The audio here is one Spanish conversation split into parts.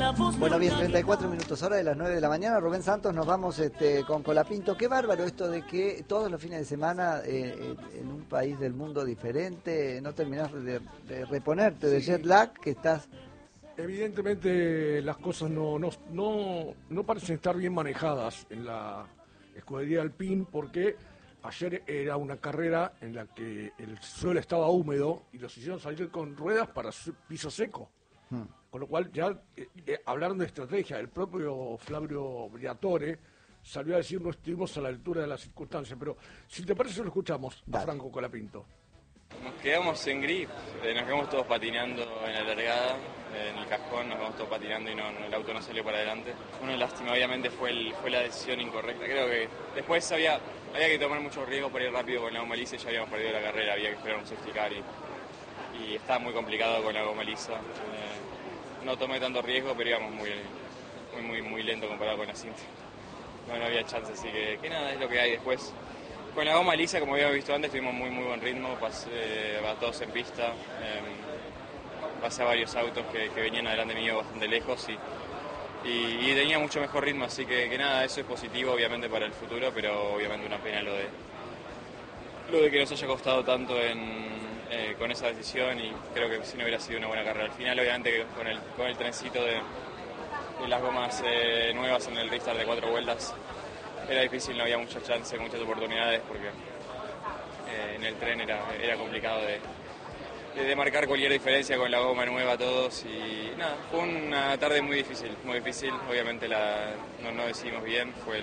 Bueno, bien, 34 minutos, hora de las 9 de la mañana. Rubén Santos, nos vamos con Colapinto. Qué bárbaro esto de que todos los fines de semana en un país del mundo diferente no terminás de reponerte de jet lag, que estás... Evidentemente las cosas no parecen estar bien manejadas en la escudería Alpine, porque ayer era una carrera en la que el suelo estaba húmedo y los hicieron salir con ruedas para piso seco. Con lo cual ya hablaron de estrategia. El propio Flavio Briatore salió a decir no estuvimos a la altura de las circunstancias. Pero si te parece lo escuchamos a Franco Colapinto. Nos quedamos en grip, nos quedamos todos patinando en la largada, en el cajón, nos quedamos todos patinando y el auto no salió para adelante. Una lástima, obviamente fue la decisión incorrecta. Creo que después había que tomar muchos riesgos para ir rápido con la goma lisa y ya habíamos perdido la carrera, había que esperar un safety car y estaba muy complicado con la goma lisa. No tomé tanto riesgo, pero íbamos muy lento comparado con la cinta. No había chance, así que nada, es lo que hay después. Con la goma lisa, como habíamos visto antes, tuvimos muy buen ritmo, pasé a todos en pista, pasé a varios autos que venían adelante mío bastante lejos y tenía mucho mejor ritmo, así que nada, eso es positivo obviamente para el futuro, pero obviamente una pena lo de que nos haya costado tanto con esa decisión, y creo que si no hubiera sido una buena carrera. Al final obviamente con el trencito de las gomas nuevas en el restart de 4 vueltas era difícil, no había mucha chance, muchas oportunidades, porque en el tren era complicado de marcar cualquier diferencia con la goma nueva a todos, y nada, fue una tarde muy difícil, obviamente no decidimos bien, fue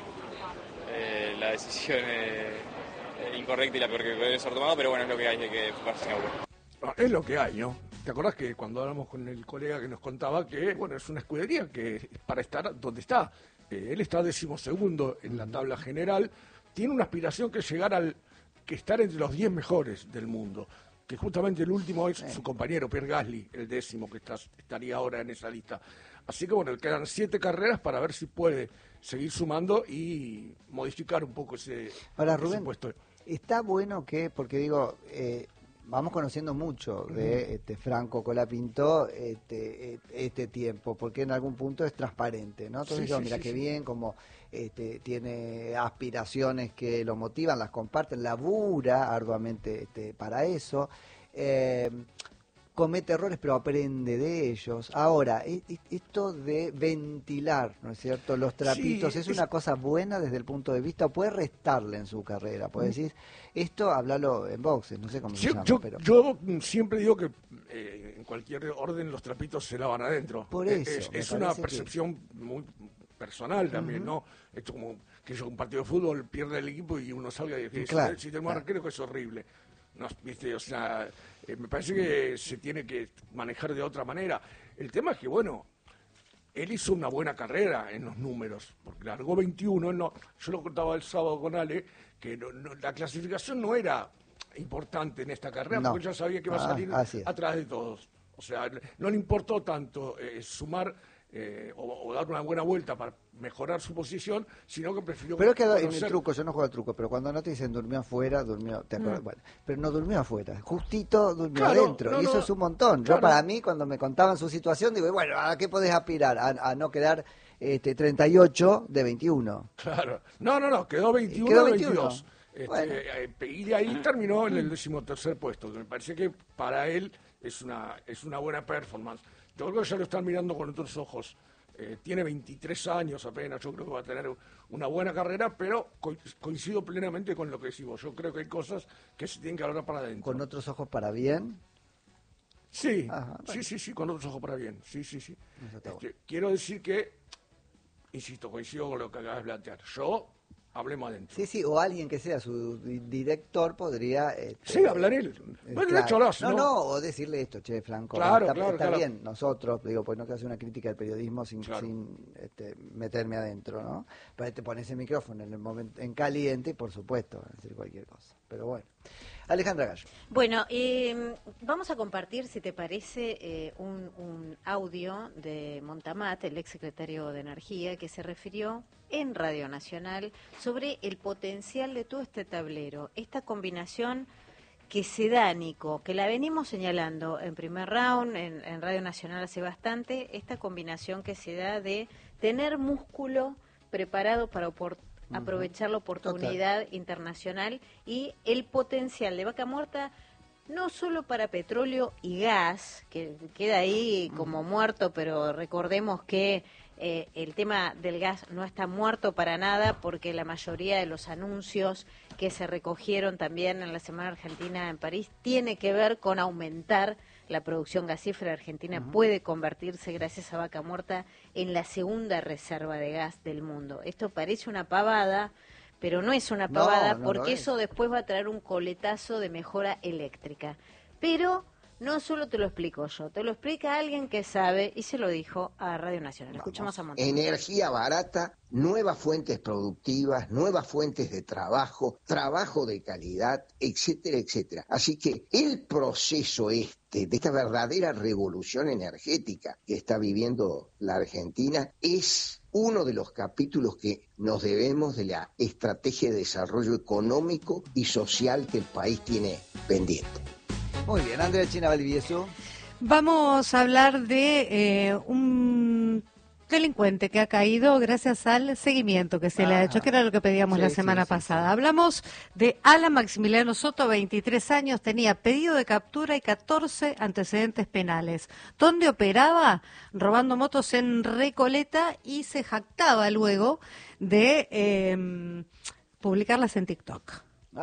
la decisión incorrecta y la peor que podemos haber tomado, pero bueno, es lo que hay que enfocarse en algo. Es lo que hay, ¿no? ¿Te acordás que cuando hablamos con el colega que nos contaba que, bueno, es una escudería que para estar donde está, él está 12º en la tabla general, tiene una aspiración que es llegar que estar entre los 10 mejores del mundo, que justamente el último es su compañero Pierre Gasly, el 10º que estaría ahora en esa lista. Así que bueno, quedan 7 carreras para ver si puede seguir sumando y modificar un poco ese puesto. Está bueno porque digo, vamos conociendo mucho de Franco Colapinto este tiempo, porque en algún punto es transparente, ¿no? Entonces mira qué bien, como tiene aspiraciones que lo motivan, las comparten, labura arduamente para eso. Comete errores, pero aprende de ellos. Ahora, esto de ventilar, ¿no es cierto?, los trapitos, ¿es una cosa buena desde el punto de vista, o puede restarle en su carrera? Puede decir, esto, háblalo en boxes, no sé cómo se llama, pero... Yo siempre digo que en cualquier orden los trapitos se lavan adentro. Por eso. Es una percepción muy personal también, ¿no? Esto como que un partido de fútbol pierde el equipo y uno salga y dice, si tenemos arquero, que es horrible. No, ¿viste? O sea, me parece que se tiene que manejar de otra manera. El tema es que, bueno, él hizo una buena carrera en los números, porque largó 21, yo lo contaba el sábado con Ale, que la clasificación no era importante en esta carrera, porque ya sabía que iba a salir atrás de todos. O sea, no le importó tanto sumar o dar una buena vuelta para mejorar su posición, sino que prefirió... Pero es que en el truco, yo no juego al truco, pero cuando no te dicen durmió afuera, bueno, pero no durmió afuera, justito durmió adentro, y eso es un montón. Yo para mí, cuando me contaban su situación, digo, bueno, ¿a qué podés aspirar? A no quedar 38 de 21. Claro, no, quedó 21 de 22. Bueno. Y de ahí terminó en el 13º puesto, que me parece que para él es una buena performance. Yo creo que ya lo están mirando con otros ojos. Tiene 23 años apenas, yo creo que va a tener una buena carrera, pero coincido plenamente con lo que decimos. Yo creo que hay cosas que se tienen que hablar para adentro. ¿Con otros ojos para bien? Sí, sí, con otros ojos para bien. Sí. Quiero decir que, insisto, coincido con lo que acabas de plantear. Hablemos adentro. Sí, o alguien que sea su director podría... hablar él. Bueno, de hecho, o decirle esto, Franco, está bien, nosotros, pues no quiero hacer una crítica al periodismo sin meterme adentro, ¿no? Pero te pones el micrófono en el momento en caliente y, por supuesto, decir cualquier cosa. Pero bueno. Alejandra Gallo. Bueno, vamos a compartir, si te parece, un audio de Montamat, el exsecretario de Energía, que se refirió en Radio Nacional sobre el potencial de todo este tablero, esta combinación que se da, Nico, que la venimos señalando en primer round, en Radio Nacional hace bastante, esta combinación que se da de tener músculo preparado para aprovechar la oportunidad internacional y el potencial de Vaca Muerta, no solo para petróleo y gas, que queda ahí como muerto, pero recordemos que el tema del gas no está muerto para nada, porque la mayoría de los anuncios que se recogieron también en la Semana Argentina en París tiene que ver con aumentar la producción gasífera. Argentina puede convertirse, gracias a Vaca Muerta, en la segunda reserva de gas del mundo. Esto parece una pavada, pero no es una pavada, porque eso después va a traer un coletazo de mejora eléctrica. Pero no solo te lo explico yo, te lo explica alguien que sabe y se lo dijo a Radio Nacional. Escuchamos a Montes. Energía barata, nuevas fuentes productivas, nuevas fuentes de trabajo, trabajo de calidad, etcétera, etcétera. Así que el proceso de esta verdadera revolución energética que está viviendo la Argentina es uno de los capítulos que nos debemos de la estrategia de desarrollo económico y social que el país tiene pendiente. Muy bien, Andrea China Valdivieso. Vamos a hablar de un delincuente que ha caído gracias al seguimiento que se le ha hecho, que era lo que pedíamos la semana pasada. Hablamos de Alan Maximiliano Soto, 23 años, tenía pedido de captura y 14 antecedentes penales. ¿Dónde operaba? Robando motos en Recoleta, y se jactaba luego de publicarlas en TikTok.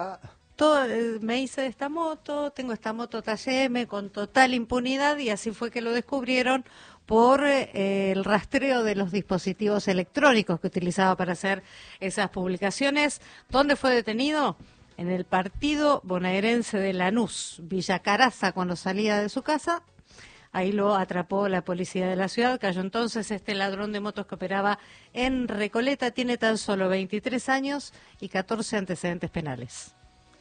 Me hice esta moto, tengo esta moto TM con total impunidad, y así fue que lo descubrieron por el rastreo de los dispositivos electrónicos que utilizaba para hacer esas publicaciones. ¿Dónde fue detenido? En el partido bonaerense de Lanús, Villa Caraza, cuando salía de su casa. Ahí lo atrapó la policía de la ciudad. Cayó entonces este ladrón de motos que operaba en Recoleta. Tiene tan solo 23 años y 14 antecedentes penales.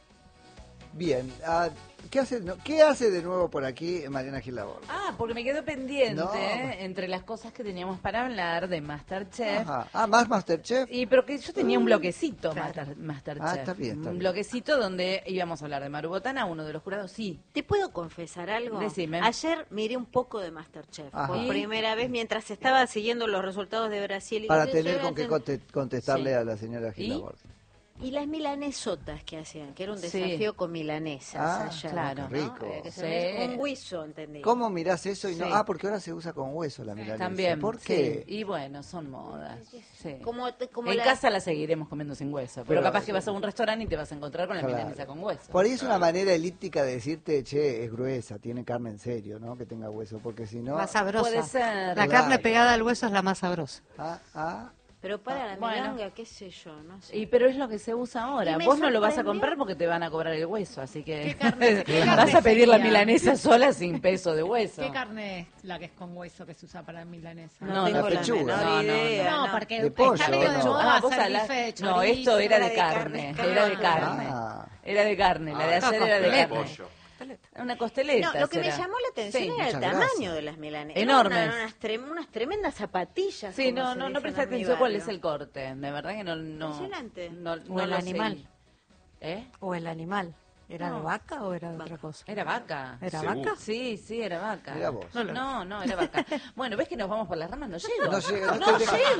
Bien, ¿qué hace de nuevo por aquí Mariana Gil Laborde? Porque me quedó pendiente entre las cosas que teníamos para hablar de MasterChef. ¿Más MasterChef? Pero que yo tenía un bloquecito, MasterChef. Está bien. Un bloquecito donde íbamos a hablar de Maru Botana, uno de los jurados, sí. ¿Te puedo confesar algo? Decime. Ayer miré un poco de MasterChef por primera vez mientras estaba siguiendo los resultados de Brasil. Para tener con qué contestarle a la señora Gil Laborde. Y las milanesotas que hacían, que era un desafío con milanesas allá. Claro, rico. Un hueso, entendí. ¿Cómo mirás eso y no? Porque ahora se usa con hueso la milanesa. También. ¿Por qué? Y bueno, son modas. Sí. Como en casa la seguiremos comiendo sin hueso, pero capaz que vas a un restaurante y te vas a encontrar con la milanesa con hueso. Por ahí es una manera elíptica de decirte, che, es gruesa, tiene carne en serio, ¿no? Que tenga hueso, porque si no... Más sabrosa. Puede ser. La carne pegada al hueso es la más sabrosa. Pero para la milanga, qué sé yo, no sé. Pero es lo que se usa ahora. Vos no lo vas a comprar porque te van a cobrar el hueso, así que vas a pedir la milanesa sola sin peso de hueso. ¿Qué carne es la que es con hueso que se usa para milanesa? No tengo la menor idea. No, porque de pollo, está medio de moda hacer bife de chorizo. No, esto era de carne. Era de carne. Era de carne. La de ayer era de carne. Una costeleta. No, lo que me llamó la atención era el tamaño de las milanesas. Enormes. Unas tremendas zapatillas. Sí, no presté atención cuál es el corte. De verdad que no. Impresionante. No o el animal. ¿O el animal? ¿Era de vaca o era de otra cosa? Era vaca. ¿Era vaca? Sí, era vaca. Era vos. No, era vaca. Bueno, ¿ves que nos vamos por las ramas? No llego. No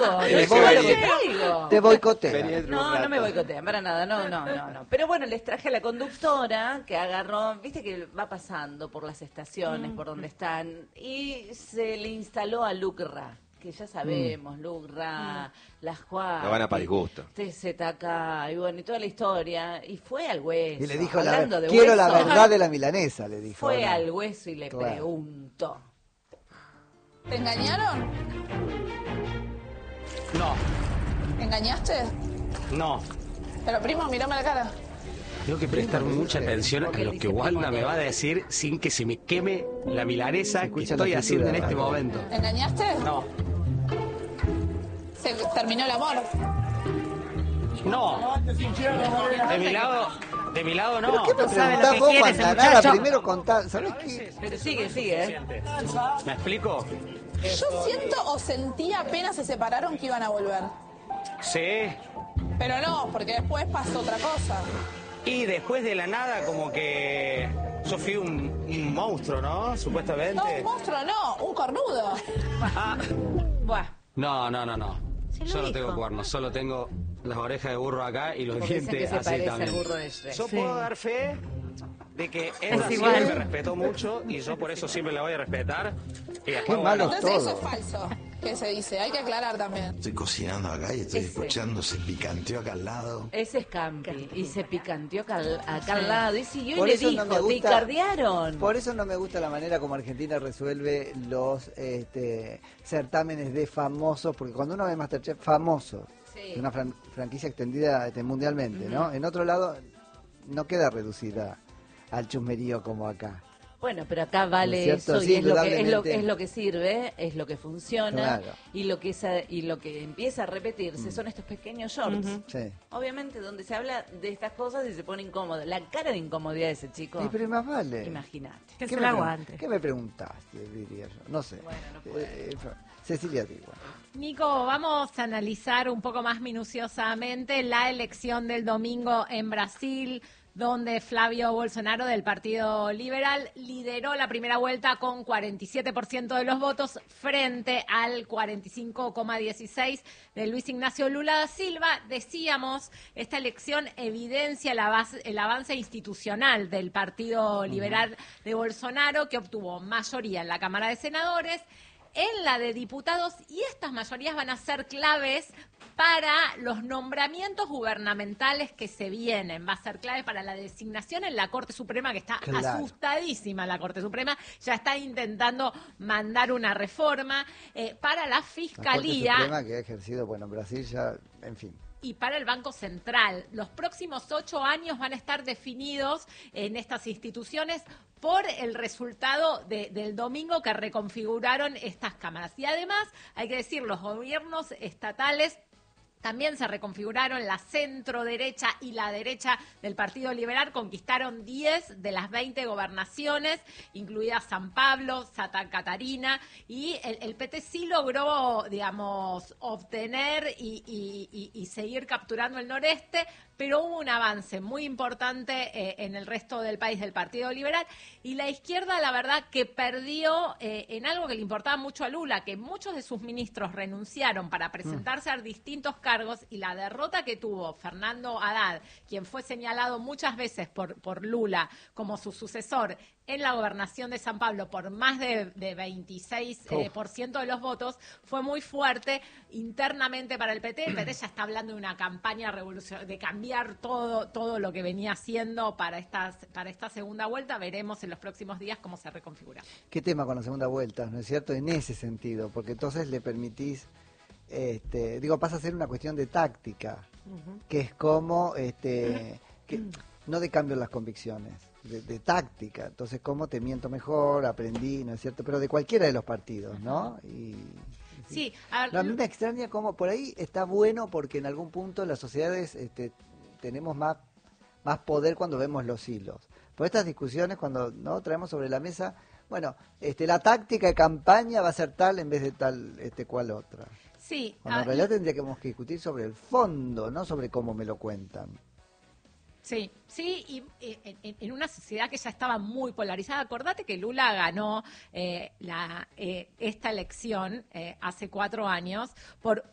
llego. Te boicotea. No me boicotean, para nada. No. Pero bueno, les traje a la conductora que agarró, viste que va pasando por las estaciones, por donde están, y se le instaló a Lucra, que ya sabemos, Lucra, las Juárez. No van a París Gusto. TZK, y bueno, y toda la historia. Y fue al hueso. Y le dijo, quiero la verdad de la milanesa, le dijo. Fue al hueso y le preguntó. ¿Te engañaron? No. ¿Engañaste? No. Pero primo, mírame la cara. Tengo que prestar mucha atención a lo que Wanda me va a decir sin que se me queme la milanesa que estoy haciendo en este momento. ¿Engañaste? No. ¿Se terminó el amor? No. De mi lado no. ¿Pero qué me preguntás vos, Guantanara? Primero contá, ¿sabés qué? Pero sigue. ¿Me explico? Yo siento o sentí apenas se separaron que iban a volver. Sí. Pero no, porque después pasó otra cosa. Y después de la nada, como que yo fui un monstruo, ¿no? Supuestamente. No, un monstruo no, un cornudo. Buah. No. Yo no tengo cuernos, solo tengo las orejas de burro acá y los Porque dicen dientes que se así parece también. al burro de Shrek. Yo puedo dar fe de que ella Es siempre igual. me respetó mucho y yo por eso siempre la voy a respetar. Y después, Qué malo. Entonces eso todo. es falso, que se dice, hay que aclarar también. Estoy cocinando acá y estoy Ese. escuchando, se picanteó acá al lado. Ese es Campi. Y se picanteó acá al lado. Y siguió y Por le eso dijo, no me te gusta- icardearon. Por eso no me gusta la manera como Argentina resuelve los certámenes de famosos, porque cuando uno ve Masterchef, famosos, Sí. una franquicia extendida mundialmente, ¿no? En otro lado no queda reducida al chusmerío como acá. Bueno, pero acá vale ¿No es cierto? eso Sí, y es lo indudablemente. que sirve, es lo que funciona Claro. y lo que empieza a repetirse son estos pequeños shorts. Sí. Obviamente donde se habla de estas cosas y se pone incómodo. La cara de incomodidad de ese chico. Y pero más vale. Imagínate. Que ¿Qué se me la pregun- aguante. ¿Qué me preguntaste, diría yo? No sé. Bueno, no puede. Cecilia Tigua. Nico, vamos a analizar un poco más minuciosamente la elección del domingo en Brasil, donde Flavio Bolsonaro del Partido Liberal lideró la primera vuelta con 47% de los votos frente al 45,16% de Luis Ignacio Lula da Silva. Decíamos, esta elección evidencia el avance institucional del Partido Liberal de Bolsonaro, que obtuvo mayoría en la Cámara de Senadores, en la de diputados, y estas mayorías van a ser claves para los nombramientos gubernamentales que se vienen. Va a ser clave para la designación en la Corte Suprema, que está Claro. asustadísima la Corte Suprema, ya está intentando mandar una reforma para la La Corte Fiscalía. Suprema que ha ejercido, bueno, en Brasil ya, en fin. Y para el Banco Central. Los próximos 8 años van a estar definidos en estas instituciones por el resultado del domingo que reconfiguraron estas cámaras. Y además, hay que decir, los gobiernos estatales también se reconfiguraron. La centro derecha y la derecha del Partido Liberal conquistaron 10 de las 20 gobernaciones, incluidas San Pablo, Santa Catarina, y el PT sí logró, digamos, obtener y seguir capturando el noreste, pero hubo un avance muy importante en el resto del país del Partido Liberal, y la izquierda, la verdad, que perdió en algo que le importaba mucho a Lula, que muchos de sus ministros renunciaron para presentarse a distintos cargos, y la derrota que tuvo Fernando Haddad, quien fue señalado muchas veces por Lula como su sucesor en la gobernación de San Pablo por más de 26% de los votos, fue muy fuerte internamente para el PT. El PT ya está hablando de una campaña de cambiar todo lo que venía haciendo para esta segunda vuelta. Veremos en los próximos días cómo se reconfigura. ¿Qué tema con la segunda vuelta, no es cierto? En ese sentido, porque entonces le permitís, pasa a ser una cuestión de táctica, que es como, que no de cambio en las convicciones, de táctica. Entonces, ¿cómo te miento mejor? Aprendí, ¿no es cierto? Pero de cualquiera de los partidos, ¿no? Sí, A mí me extraña cómo por ahí está bueno, porque en algún punto las sociedades tenemos más poder cuando vemos los hilos. Por estas discusiones, cuando no traemos sobre la mesa, bueno, la táctica de campaña va a ser tal en vez de tal cual otra. Sí. Cuando en realidad tendríamos que discutir sobre el fondo, no sobre cómo me lo cuentan. Sí, y en una sociedad que ya estaba muy polarizada. Acordate que Lula ganó esta elección hace 4 años por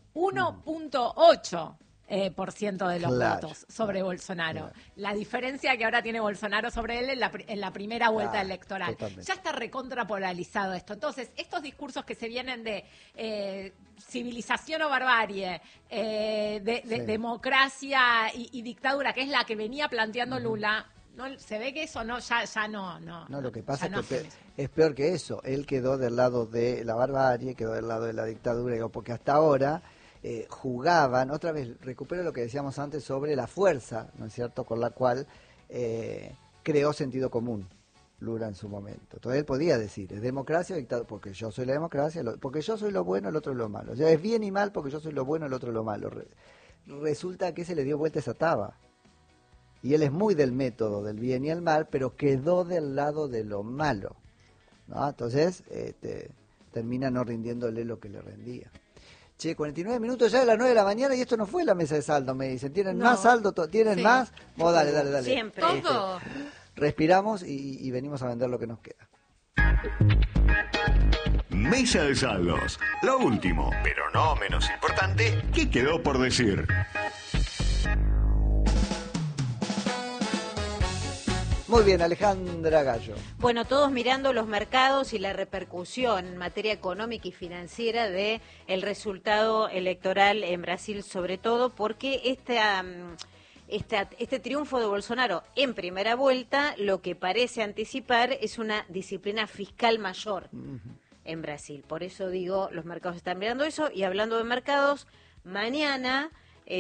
1.8%. % de los votos sobre Bolsonaro. Claro. La diferencia que ahora tiene Bolsonaro sobre él en la primera vuelta electoral. Totalmente. Ya está recontrapolarizado esto. Entonces, estos discursos que se vienen de civilización o barbarie, de democracia y dictadura, que es la que venía planteando Lula, no, se ve que eso ya no. No, lo que pasa ya no es que hace eso. es peor que eso. Él quedó del lado de la barbarie, quedó del lado de la dictadura, porque hasta ahora jugaban, otra vez recupero lo que decíamos antes sobre la fuerza, ¿no es cierto?, con la cual creó sentido común Lula en su momento. Entonces él podía decir, es democracia o dictadura, porque yo soy la democracia, porque yo soy lo bueno, el otro es lo malo. O sea, es bien y mal porque yo soy lo bueno, el otro es lo malo. Resulta que se le dio vuelta esa taba. Y él es muy del método del bien y el mal, pero quedó del lado de lo malo, ¿no? Entonces termina no rindiéndole lo que le rendía. Che, 49 minutos ya de las 9 de la mañana y esto no fue la mesa de saldo, me dicen. ¿Tienen No. más saldo? ¿Tienen Sí. más? Vos dale. Siempre. Todo. Respiramos y venimos a vender lo que nos queda. Mesa de saldos. Lo último, pero no menos importante, ¿qué quedó por decir? Muy bien, Alejandra Gallo. Bueno, todos mirando los mercados y la repercusión en materia económica y financiera de el resultado electoral en Brasil, sobre todo porque este triunfo de Bolsonaro en primera vuelta lo que parece anticipar es una disciplina fiscal mayor en Brasil. Por eso digo, los mercados están mirando eso. Y hablando de mercados, mañana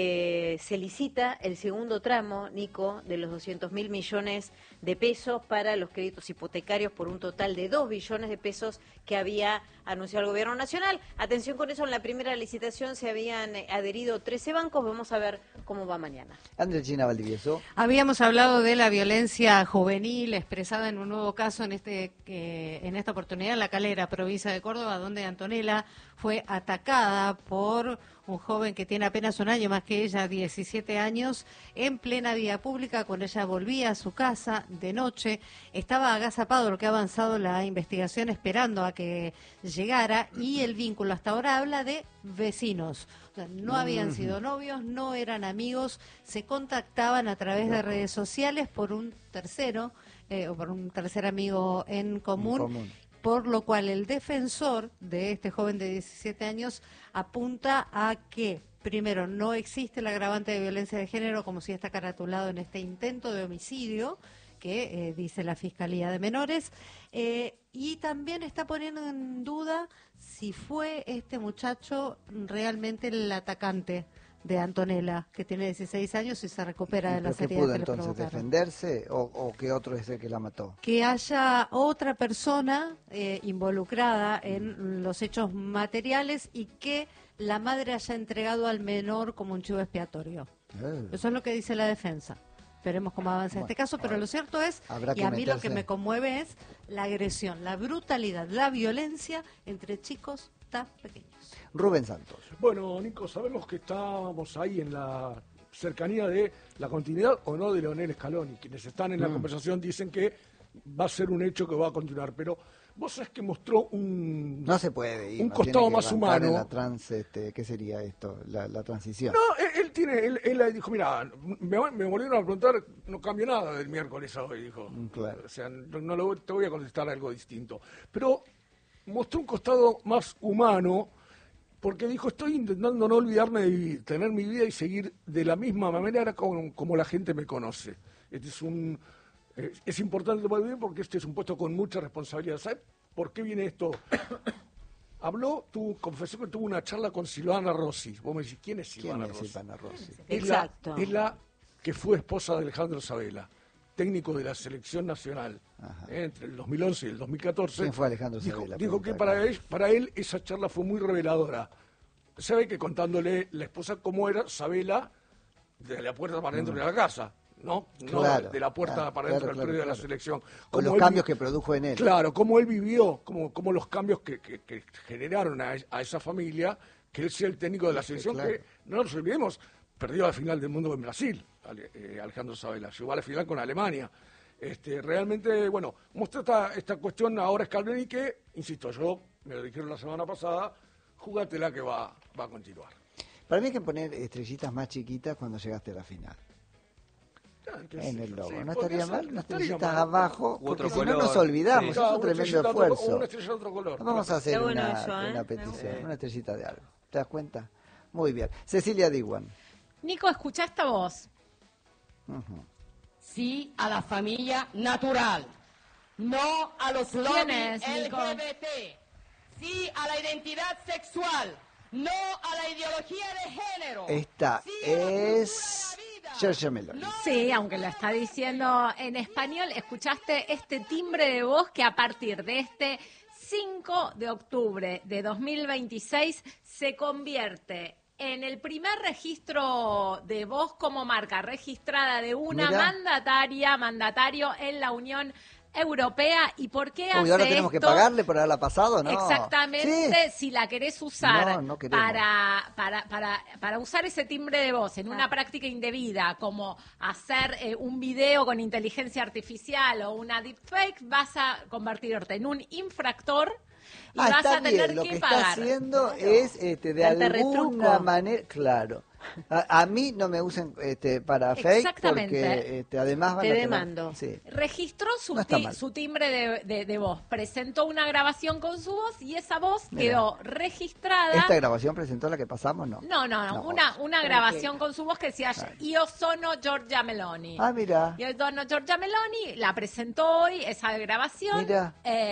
se licita el segundo tramo, Nico, de los 200.000 millones de pesos para los créditos hipotecarios por un total de 2 billones de pesos que había anunciado el gobierno nacional. Atención con eso, en la primera licitación se habían adherido 13 bancos. Vamos a ver cómo va mañana. Andrechina Valdivieso. Habíamos hablado de la violencia juvenil expresada en un nuevo caso en esta oportunidad en La Calera, provincia de Córdoba, donde Antonella fue atacada por un joven que tiene apenas un año más que ella, 17 años, en plena vía pública, cuando ella volvía a su casa de noche. Estaba agazapado, lo que ha avanzado la investigación, esperando a que llegara, y el vínculo hasta ahora habla de vecinos. O sea, no habían sido novios, no eran amigos, se contactaban a través de redes sociales por un tercero, o por un tercer amigo en común. Por lo cual el defensor de este joven de 17 años apunta a que, primero, no existe el agravante de violencia de género, como si está caratulado en este intento de homicidio que dice la Fiscalía de Menores, y también está poniendo en duda si fue este muchacho realmente el atacante de Antonella, que tiene 16 años y se recupera de las heridas que le provocaron. ¿Pudo entonces defenderse o que otro es el que la mató? Que haya otra persona involucrada en los hechos materiales y que la madre haya entregado al menor como un chivo expiatorio. Eso es lo que dice la defensa. Veremos cómo avanza este caso, pero lo cierto es, y a mí lo que me conmueve es la agresión, la brutalidad, la violencia entre chicos tan pequeños. Rubén Santos. Bueno, Nico, sabemos que estábamos ahí en la cercanía de la continuidad o no de Leonel Scaloni. Quienes están en la conversación dicen que va a ser un hecho que va a continuar, pero vos sabés que mostró no se puede ir, un costado más humano. En la ¿qué sería esto? La transición. No, él dijo, mira, me volvieron a preguntar, no cambió nada del miércoles a hoy, dijo. Claro. O sea, te voy a contestar algo distinto. Pero mostró un costado más humano, porque dijo, estoy intentando no olvidarme de vivir, tener mi vida y seguir de la misma manera como la gente me conoce. Es importante para vivir porque este es un puesto con mucha responsabilidad. ¿Sabes por qué viene esto? Confesó que tuvo una charla con Silvana Rossi. Vos me decís, ¿quién es Silvana Rossi? Exacto. Es la que fue esposa de Alejandro Sabela, técnico de la selección nacional, entre el 2011 y el 2014. ¿Quién fue Alejandro Sabela? Dijo que para él esa charla fue muy reveladora. Se ve que contándole la esposa cómo era Sabela de la puerta para dentro de la casa, ¿no? Claro, no de la puerta para dentro del predio de la selección. Con los cambios que produjo en él. Claro, cómo él vivió, cómo los cambios que generaron a esa familia, que él sea el técnico de la selección, que no nos olvidemos, perdió la final del mundo en Brasil, Alejandro Sabela, llegó a la final con Alemania. Realmente, bueno, muestra esta cuestión ahora Scaloni que, insisto, me lo dijeron la semana pasada, jugátela que va a continuar. Para mí hay que poner estrellitas más chiquitas cuando llegaste a la final. En el logo. ¿No estaría mal? Unas estrellitas abajo, porque si no nos olvidamos, es un tremendo esfuerzo. Una estrella de otro color. Vamos a hacer una petición, una estrellita de algo. ¿Te das cuenta? Muy bien. Cecilia Diwan. Nico, escuchá esta voz. Sí a la familia natural, no a los lobbies LGBT. Sí a la identidad sexual, no a la ideología de género. Esta es Giorgia Meloni. Sí, aunque lo está diciendo en español, escuchaste este timbre de voz que a partir de este 5 de octubre de 2026 se convierte en el primer registro de voz como marca registrada de una mandatario en la Unión Europea. ¿Y por qué hace ahora tenemos que pagarle por haberla pasado, ¿no? Exactamente, si la querés usar no para usar ese timbre de voz en una práctica indebida, como hacer un video con inteligencia artificial o una deepfake, vas a convertirte en un infractor y vas a tener lo que que pagar. Está haciendo es de alguna manera, claro. A mí no me usen para fake porque además van te a demando. Registró su timbre de voz, presentó una grabación con su voz y esa voz quedó registrada. ¿Esta grabación presentó la que pasamos? No, una grabación con su voz que decía Io sono Giorgia Meloni. Ah, mira. Io sono Giorgia Meloni, la presentó hoy esa grabación. Mira.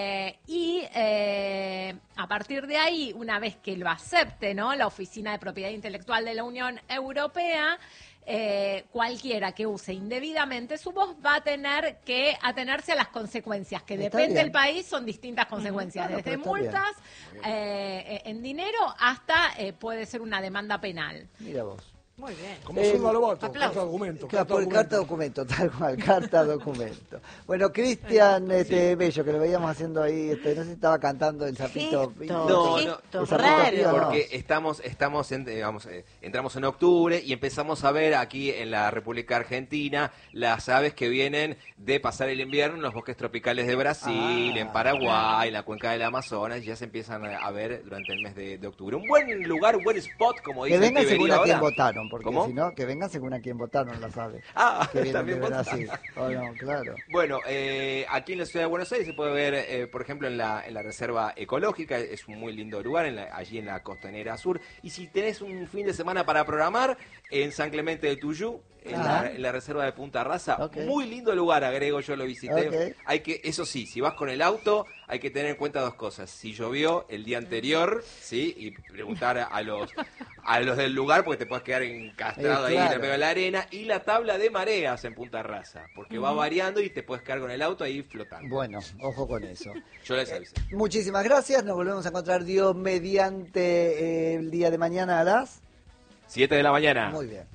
A partir de ahí, una vez que lo acepte, ¿no? La Oficina de Propiedad Intelectual de la Unión Europea, cualquiera que use indebidamente su voz va a tener que atenerse a las consecuencias, que depende del país, son distintas consecuencias, desde multas en dinero hasta puede ser una demanda penal. Mira vos. Muy bien. Como Silva Lobato, carta documento. Carta documento, tal cual, carta documento. Bueno, Cristian Bello, que lo veíamos haciendo ahí, no sé si estaba cantando el sapito. No, porque entramos en octubre y empezamos a ver aquí en la República Argentina las aves que vienen de pasar el invierno en los bosques tropicales de Brasil, en Paraguay, en la cuenca del Amazonas, y ya se empiezan a ver durante el mes de octubre. Un buen lugar, un buen spot, como dicen. Que venga según a quien ahora. Votaron. Porque si no, que vengan según a quien votaron, las aves. Que también votaron. Así. No, claro. Bueno, aquí en la ciudad de Buenos Aires se puede ver, por ejemplo, en la Reserva Ecológica, es un muy lindo lugar, allí en la Costanera Sur. Y si tenés un fin de semana para programar, en San Clemente de Tuyú, en la Reserva de Punta Rasa, muy lindo lugar, agrego, yo lo visité. Eso sí, si vas con el auto, hay que tener en cuenta dos cosas. Si llovió el día anterior, ¿sí? Y preguntar a los del lugar, porque te puedes quedar encastrado ahí en la arena. Y la tabla de mareas en Punta Rasa, porque va variando y te puedes quedar con el auto ahí flotando. Bueno, ojo con eso. Yo les avisé. Muchísimas gracias. Nos volvemos a encontrar, Dios mediante, el día de mañana a las 7 de la mañana. Muy bien.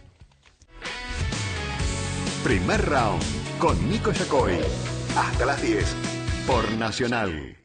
Primer round con Nico Yacoy. Hasta las 10 por Nacional.